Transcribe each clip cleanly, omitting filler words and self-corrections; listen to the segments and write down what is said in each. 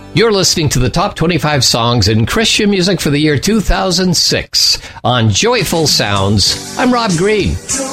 You're listening to the top 25 songs in Christian music for the year 2006 on Joyful Sounds. I'm Rob Green.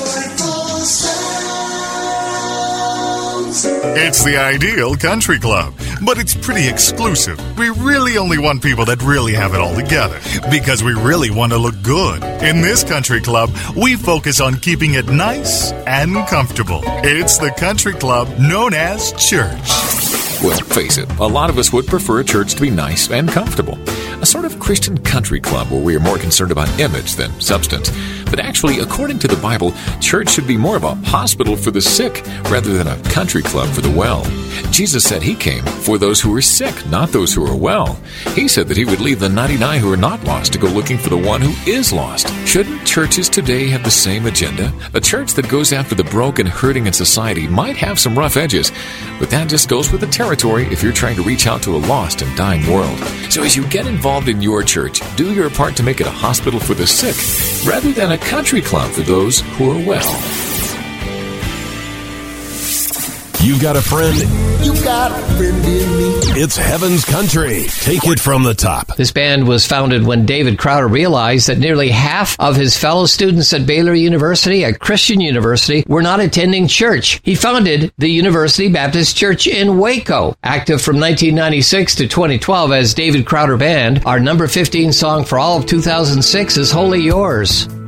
It's the ideal country club, but it's pretty exclusive. We really only want people that really have it all together, because we really want to look good. In this country club, we focus on keeping it nice and comfortable. It's the country club known as church. Well, face it, a lot of us would prefer a church to be nice and comfortable. A sort of Christian country club where we are more concerned about image than substance. But actually, according to the Bible, church should be more of a hospital for the sick rather than a country club for the well. Jesus said he came for those who are sick, not those who are well. He said that he would leave the 99 who are not lost to go looking for the one who is lost. Shouldn't churches today have the same agenda? A church that goes after the broken, hurting in society might have some rough edges, but that just goes with the territory if you're trying to reach out to a lost and dying world. So as you get involved in your church, do your part to make it a hospital for the sick rather than a country club for those who are well. You got a friend? You got a friend in me. It's Heaven's Country. Take it from the top. This band was founded when David Crowder realized that nearly half of his fellow students at Baylor University, a Christian university, were not attending church. He founded the University Baptist Church in Waco. Active from 1996 to 2012 as David Crowder Band, our number 15 song for all of 2006 is Wholly Yours.